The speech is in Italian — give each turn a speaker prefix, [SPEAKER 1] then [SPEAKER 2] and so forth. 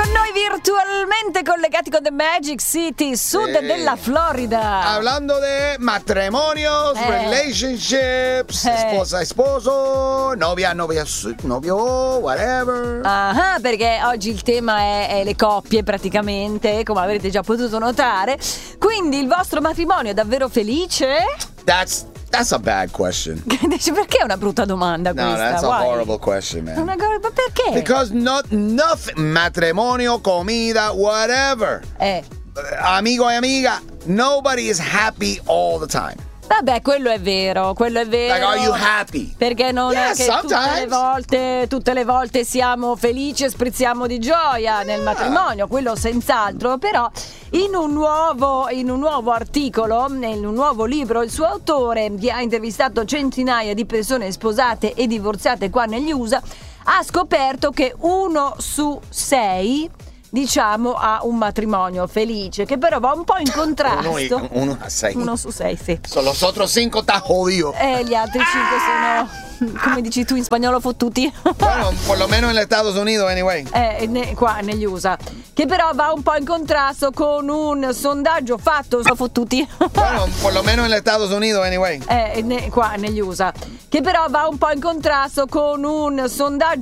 [SPEAKER 1] Noi virtualmente collegati con The Magic City, sud della Florida.
[SPEAKER 2] Hablando de matrimonios, relationships, esposa, esposo, novia, novio, whatever.
[SPEAKER 1] Ah, perché oggi il tema è le coppie praticamente, come avrete già potuto notare. Quindi il vostro matrimonio è davvero felice?
[SPEAKER 2] That's a bad question.
[SPEAKER 1] Dici, perché è una brutta domanda questa?
[SPEAKER 2] No, that's a
[SPEAKER 1] Why?
[SPEAKER 2] horrible question, man.
[SPEAKER 1] Ma perché?
[SPEAKER 2] Because nothing, matrimonio, comida, whatever. Amigo e amiga, nobody is happy all the time.
[SPEAKER 1] Vabbè, quello è vero.
[SPEAKER 2] Like, are you happy?
[SPEAKER 1] Perché non è che tutte le volte siamo felici e sprizziamo di gioia nel matrimonio, quello senz'altro. Però in un nuovo articolo, in un nuovo libro, il suo autore, che ha intervistato centinaia di persone sposate e divorziate qua negli USA, ha scoperto che 1 su 6 ha un matrimonio felice, che però va un po' in contrasto.
[SPEAKER 2] 1 a 6.
[SPEAKER 1] 1 su 6, sì.
[SPEAKER 2] Son los otros 5 está jodido.
[SPEAKER 1] Gli altri 5 sono, come dici tu in spagnolo, fottuti.
[SPEAKER 2] Bueno, por lo menos en los Estados Unidos, anyway.
[SPEAKER 1] Qua negli USA. Che però va un po' in contrasto con un sondaggio fatto fottuti.
[SPEAKER 2] Bueno, por lo menos en los Estados Unidos, anyway.
[SPEAKER 1] Qua negli USA. Che però va un po' in contrasto con un sondaggio